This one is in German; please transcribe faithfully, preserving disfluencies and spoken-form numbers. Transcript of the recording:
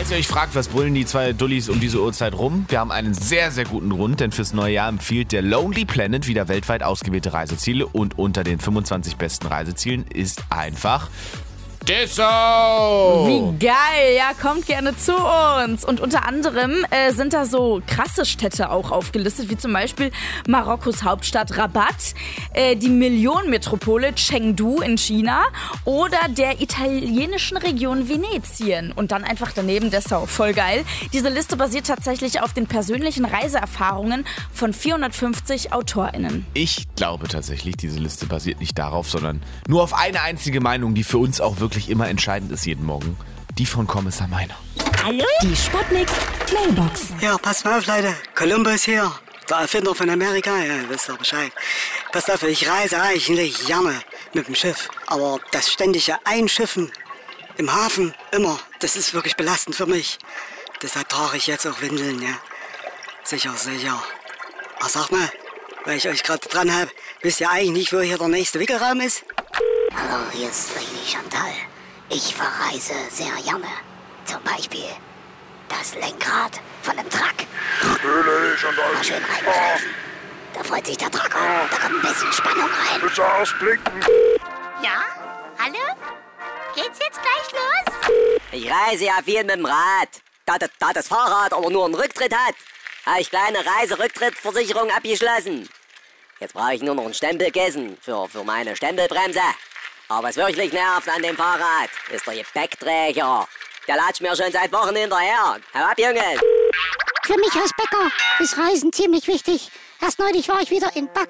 Falls ihr euch fragt, was brüllen die zwei Dullis um diese Uhrzeit rum, wir haben einen sehr, sehr guten Grund, denn fürs neue Jahr empfiehlt der Lonely Planet wieder weltweit ausgewählte Reiseziele und unter den fünfundzwanzig besten Reisezielen ist einfach Dessau! Wie geil, ja, kommt gerne zu uns. Und unter anderem äh, sind da so krasse Städte auch aufgelistet, wie zum Beispiel Marokkos Hauptstadt Rabat, äh, die Millionenmetropole Chengdu in China oder der italienischen Region Venetien. Und dann einfach daneben Dessau, voll geil. Diese Liste basiert tatsächlich auf den persönlichen Reiseerfahrungen von vierhundertfünfzig AutorInnen. Ich glaube tatsächlich, diese Liste basiert nicht darauf, sondern nur auf eine einzige Meinung, die für uns auch wirklich immer entscheidend ist jeden Morgen. Die von Kommissar Meiner. Hallo? Die Sputnik Mailbox. Ja, passt mal auf, Leute. Columbus hier. Der Erfinder von Amerika. Ja, wisst ihr Bescheid. Passt auf, ich reise eigentlich gerne mit dem Schiff. Aber das ständige Einschiffen im Hafen, immer, das ist wirklich belastend für mich. Deshalb trage ich jetzt auch Windeln, ja. Sicher, sicher. Ach, sag mal, weil ich euch gerade dran habe, wisst ihr eigentlich nicht, wo hier der nächste Wickelraum ist? Hallo, hier ist Lady Chantal. Ich verreise sehr gerne. Zum Beispiel das Lenkrad von einem Truck. Lady Chantal. Mal schön reingreifen. Da freut sich der Trucker. Da kommt ein bisschen Spannung rein. Bitte ausblicken. Ja? Hallo? Geht's jetzt gleich los? Ich reise ja viel mit dem Rad. Da, da, da das Fahrrad aber nur einen Rücktritt hat, habe ich kleine Reiserücktrittversicherung abgeschlossen. Jetzt brauche ich nur noch einen Stempelkissen für, für meine Stempelbremse. Aber was wirklich nervt an dem Fahrrad, ist der Gepäckträger. Der latscht mir schon seit Wochen hinterher. Hau ab, Junge! Für mich als Bäcker ist Reisen ziemlich wichtig. Erst neulich war ich wieder in Back